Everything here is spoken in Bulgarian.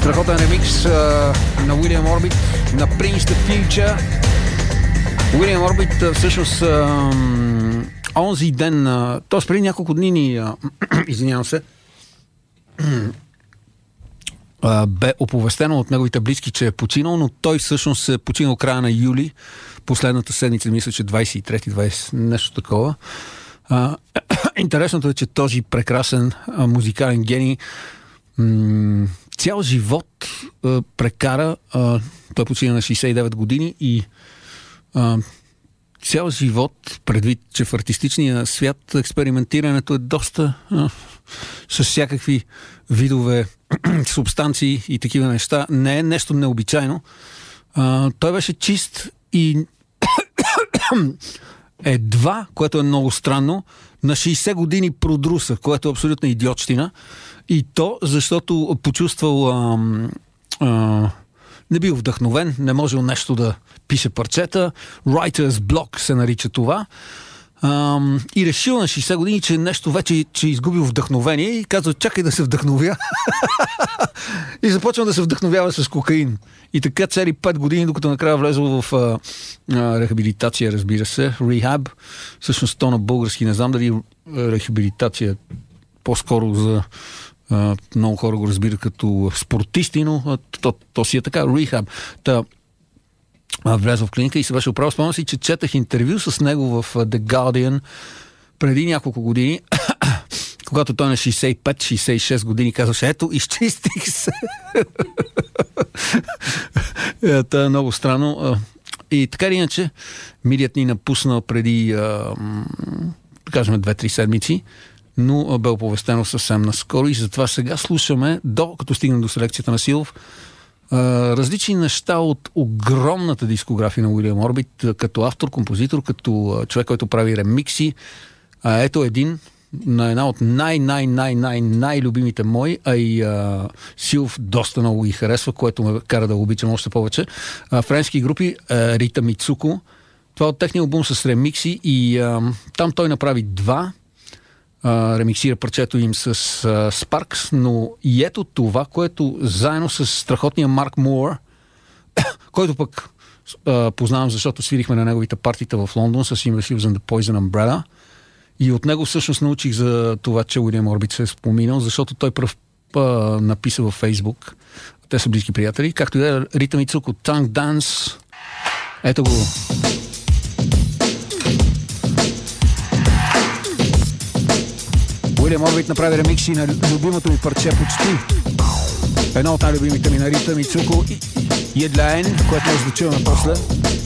Страхотен ремикс на Уилиам Орбит на Prince the Future. Уилиам Орбит всъщност онзи ден, т.е. преди няколко дни извинявам се, бе оповестено от неговите близки, че е починал, но той всъщност е починал края на юли, последната седмица, мисля, че 23-20, нещо такова. Интересното е, че този прекрасен музикален гений цял живот прекара, той почина на 69 години и цял живот, предвид, че в артистичния свят експериментирането е доста с всякакви видове субстанции и такива неща, не е нещо необичайно. Той беше чист и едва, което е много странно, на 60 години продруса, което е абсолютна идиотщина. И то, защото почувствал не бил вдъхновен, не можел нещо да пише парчета. Writer's block се нарича това. И решил на 60 години, че нещо вече, че изгубил вдъхновение и казва, чакай да се вдъхновя. И започва да се вдъхновява с кокаин. И така цели 5 години, докато накрая влезъл в рехабилитация, разбира се, rehab. Всъщност то на български не знам дали рехабилитация по-скоро за много хора го разбират като спортисти, но то си е така, rehab. Влязъл в клиника и се беше оправил. Спомням си, че четах интервю с него в The Guardian преди няколко години, когато той на 65-66 години казваше, ето, изчистих се. Това е много странно. И така или иначе, милият ни напусна преди, да кажем, 2-3 седмици, но бе оповестено съвсем наскоро и затова сега слушаме, докато стигнем до селекцията на Силов, различни неща от огромната дискография на Уилиам Орбит, като автор, композитор, като човек, който прави ремикси. Ето един на една от най-любимите мои, а и Силов доста много ги харесва, което ме кара да го обичам още повече. Френски групи, Рита Мицуко. Това е от техния албум с ремикси и там той направи два. Ремиксира парчето им с Sparks, но и ето това, което заедно с страхотния Марк Муър, който пък познавам, защото свирихме на неговите партита в Лондон с Invasives and the Poison Umbrella и от него всъщност научих за това, че Уилиам Орбит се е споминал, защото той пръв написа във Фейсбук. Те са близки приятели, както и да е Рита Мицуко, Tongue Dance. Ето го. Уилиам Орбит направи ремикси на любимото ми парче почти. Едно от най-любимите ми на Рита Мицуко и Едляен, което може да чуваме после.